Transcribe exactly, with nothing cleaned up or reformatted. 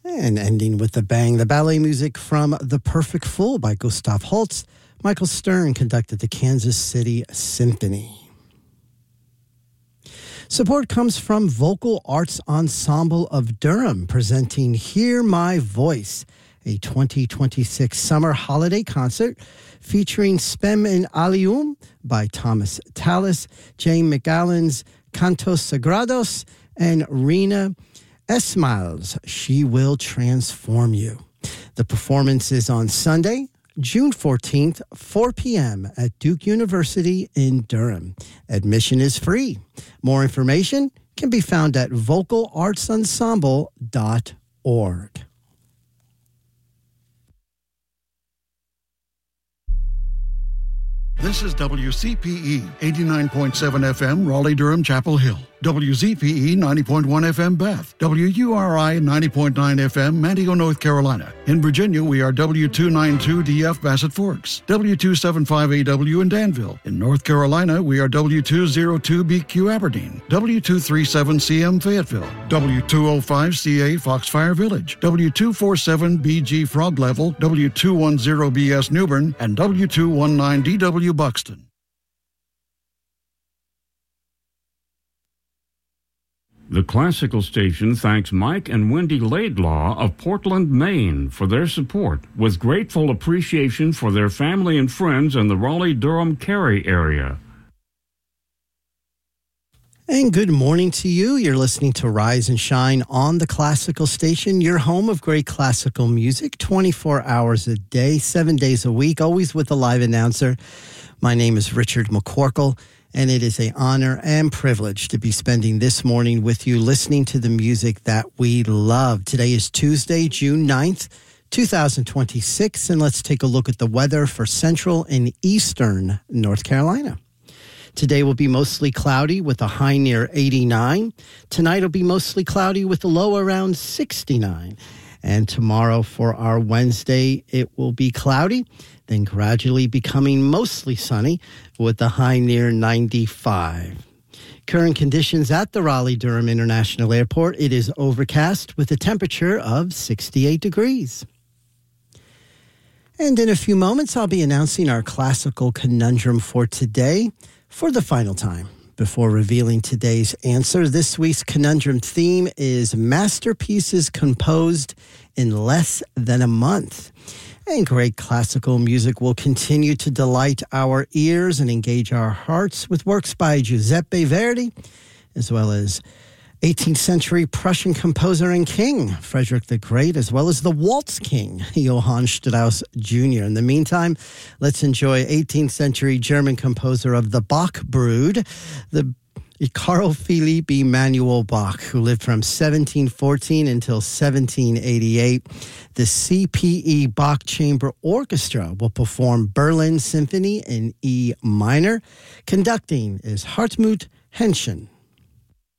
And ending with the bang, the ballet music from The Perfect Fool by Gustav Holst. Michael Stern conducted the Kansas City Symphony. Support comes from Vocal Arts Ensemble of Durham, presenting Hear My Voice, a twenty twenty-six summer holiday concert featuring Spem in Alium by Thomas Tallis, Jane McGowan's Cantos Sagrados, and Rena Esmail's She Will Transform You. The performance is on Sunday, June fourteenth, four p.m. at Duke University in Durham. Admission is free. More information can be found at vocal arts ensemble dot org. This is W C P E, eighty-nine point seven F M, Raleigh-Durham, Chapel Hill. W Z P E, ninety point one F M, Bath. W U R I, ninety point nine F M, Manteo, North Carolina. In Virginia, we are W two ninety-two D F, Bassett Forks. W two seventy-five A W in Danville. In North Carolina, we are W two oh two B Q, Aberdeen. W two thirty-seven C M, Fayetteville. W two oh five C A, Foxfire Village. W two forty-seven B G, Frog Level. W two ten B S, Newbern. And W two nineteen D W, Buxton. The Classical Station thanks Mike and Wendy Laidlaw of Portland, Maine for their support, with grateful appreciation for their family and friends in the Raleigh-Durham-Cary area. And good morning to you. You're listening to Rise and Shine on the Classical Station, your home of great classical music, twenty-four hours a day, seven days a week, always with a live announcer. My name is Richard McCorkle, and it is an honor and privilege to be spending this morning with you, listening to the music that we love. Today is Tuesday, June ninth, twenty twenty-six, and let's take a look at the weather for central and eastern North Carolina. Today will be mostly cloudy with a high near eighty-nine. Tonight will be mostly cloudy with a low around sixty-nine. And tomorrow for our Wednesday, it will be cloudy, then gradually becoming mostly sunny with a high near ninety-five. Current conditions at the Raleigh-Durham International Airport, it is overcast with a temperature of sixty-eight degrees. And in a few moments, I'll be announcing our classical conundrum for today for the final time. Before revealing today's answer, this week's conundrum theme is masterpieces composed in less than a month. And great classical music will continue to delight our ears and engage our hearts with works by Giuseppe Verdi, as well as eighteenth century Prussian composer and king, Frederick the Great, as well as the waltz king, Johann Strauss Junior In the meantime, let's enjoy eighteenth century German composer of the Bach Brood, the Carl Philipp Emanuel Bach, who lived from seventeen fourteen until seventeen eighty-eight. The C P E Bach Chamber Orchestra will perform Berlin Symphony in E minor. Conducting is Hartmut Henschen.